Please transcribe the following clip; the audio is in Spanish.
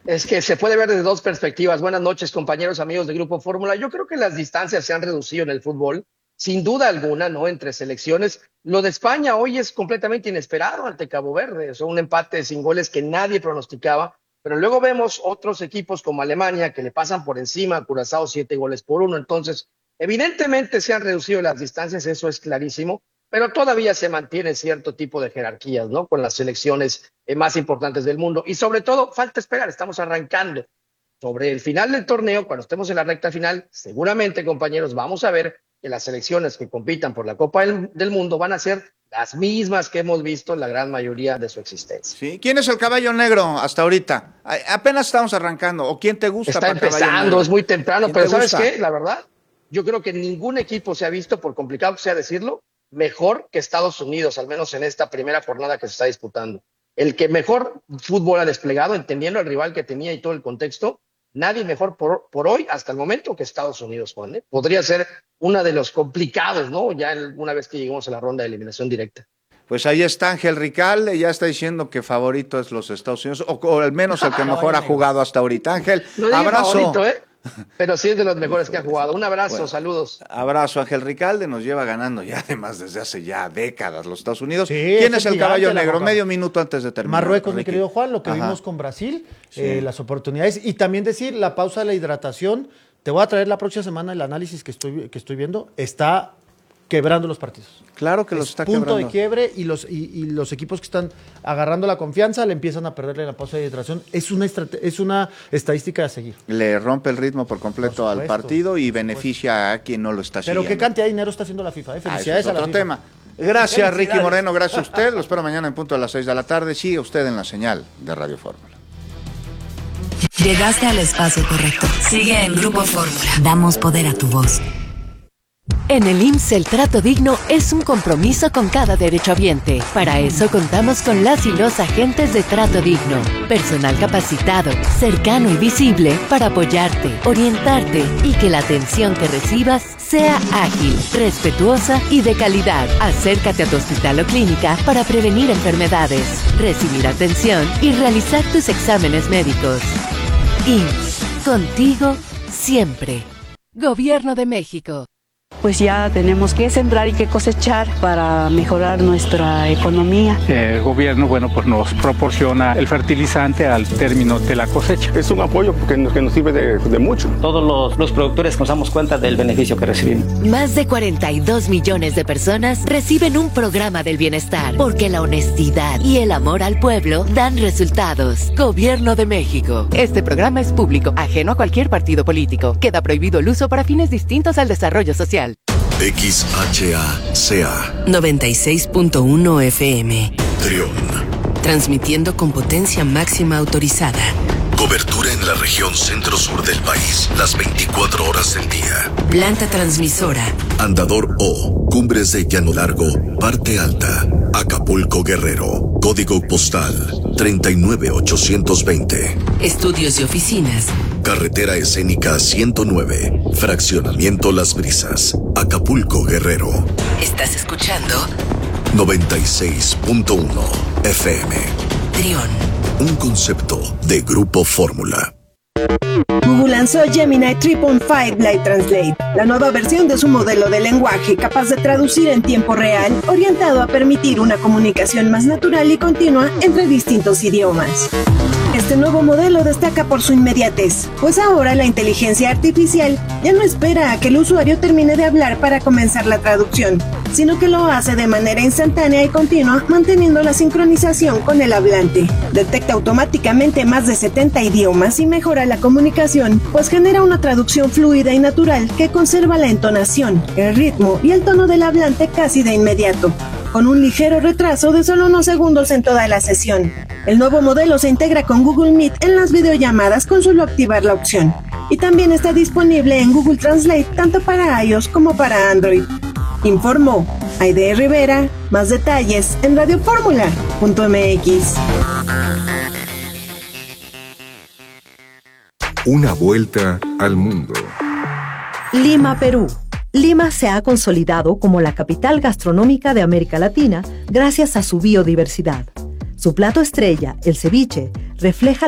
Es que se puede ver desde dos perspectivas. Buenas noches, compañeros, amigos de Grupo Fórmula. Yo creo que las distancias se han reducido en el fútbol, sin duda alguna, ¿no? Entre selecciones. Lo de España hoy es completamente inesperado ante Cabo Verde. Es un empate sin goles que nadie pronosticaba. Pero luego vemos otros equipos como Alemania que le pasan por encima a Curazao 7-1. Entonces, evidentemente se han reducido las distancias, eso es clarísimo. Pero todavía se mantiene cierto tipo de jerarquías, ¿no? Con las selecciones más importantes del mundo. Y sobre todo, falta esperar, estamos arrancando. Sobre el final del torneo, cuando estemos en la recta final, seguramente, compañeros, vamos a ver que las selecciones que compitan por la Copa del Mundo van a ser las mismas que hemos visto en la gran mayoría de su existencia. Sí. ¿Quién es el caballo negro hasta ahorita? Apenas estamos arrancando. ¿O quién te gusta? Está empezando, es muy temprano, pero ¿sabes qué? La verdad, yo creo que ningún equipo se ha visto, por complicado que sea decirlo, mejor que Estados Unidos, al menos en esta primera jornada que se está disputando. El que mejor fútbol ha desplegado, entendiendo el rival que tenía y todo el contexto, nadie mejor por hoy, hasta el momento, que Estados Unidos, Juan, ¿eh? Podría ser uno de los complicados, ¿no? Ya una vez que lleguemos a la ronda de eliminación directa. Pues ahí está Ángel Ricalde, ya está diciendo que favorito es los Estados Unidos, o al menos el que mejor ha jugado hasta ahorita. Ángel, no abrazo. Favorito, ¿eh? Pero sí es de los mejores que ha jugado. Un abrazo, bueno, saludos. Abrazo, Ángel Ricalde, nos lleva ganando ya además desde hace ya décadas los Estados Unidos. Sí, ¿quién es el caballo negro? Medio minuto antes de terminar. Marruecos, mi querido Juan, lo que vimos con Brasil, sí. Las oportunidades y también decir la pausa de la hidratación. Te voy a traer la próxima semana el análisis que estoy viendo. Está quebrando los partidos. Claro que los está quebrando. Punto de quiebre y los equipos que están agarrando la confianza le empiezan a perderle la pausa de hidratación. Es una estadística a seguir. Le rompe el ritmo por completo al partido y beneficia a quien no lo está siguiendo. Pero qué cantidad de dinero está haciendo la FIFA. Felicidades es otro a la FIFA. Tema. Gracias, Ricky Moreno, gracias a usted. Lo espero mañana en punto a las 6 de la tarde. Sigue usted en la señal de Radio Fórmula. Llegaste al espacio correcto. Sigue en Grupo Fórmula. Damos poder a tu voz. En el IMSS el trato digno es un compromiso con cada derechohabiente. Para eso contamos con las y los agentes de Trato Digno. Personal capacitado, cercano y visible para apoyarte, orientarte y que la atención que recibas sea ágil, respetuosa y de calidad. Acércate a tu hospital o clínica para prevenir enfermedades, recibir atención y realizar tus exámenes médicos. IMSS, contigo siempre. Gobierno de México. Pues ya tenemos que sembrar y que cosechar para mejorar nuestra economía. El gobierno, pues nos proporciona el fertilizante al término de la cosecha. Es un apoyo que nos sirve de mucho. Todos los productores nos damos cuenta del beneficio que recibimos. Más de 42 millones de personas reciben un programa del bienestar, porque la honestidad y el amor al pueblo dan resultados. Gobierno de México. Este programa es público, ajeno a cualquier partido político. Queda prohibido el uso para fines distintos al desarrollo social. XHACA 96.1 FM. Trión. Transmitiendo con potencia máxima autorizada. Cobertura en la región centro-sur del país, las 24 horas del día. Planta transmisora. Andador O, Cumbres de Llano Largo, Parte Alta, Acapulco, Guerrero. Código postal 39820. Estudios y oficinas. Carretera Escénica 109, Fraccionamiento Las Brisas, Acapulco, Guerrero. ¿Estás escuchando? 96.1 FM. Trión. Un concepto de Grupo Fórmula. Google lanzó Gemini 3.5 Live Translate, la nueva versión de su modelo de lenguaje capaz de traducir en tiempo real, orientado a permitir una comunicación más natural y continua entre distintos idiomas. Este nuevo modelo destaca por su inmediatez, pues ahora la inteligencia artificial ya no espera a que el usuario termine de hablar para comenzar la traducción, sino que lo hace de manera instantánea y continua, manteniendo la sincronización con el hablante. Detecta automáticamente más de 70 idiomas y mejora la comunicación, pues genera una traducción fluida y natural que conserva la entonación, el ritmo y el tono del hablante casi de inmediato, con un ligero retraso de solo unos segundos en toda la sesión. El nuevo modelo se integra con Google Meet en las videollamadas con solo activar la opción, y también está disponible en Google Translate tanto para iOS como para Android. Informó Aide Rivera. Más detalles en radioformula.mx. Una vuelta al mundo. Lima, Perú. Lima se ha consolidado como la capital gastronómica de América Latina gracias a su biodiversidad. Su plato estrella, el ceviche, refleja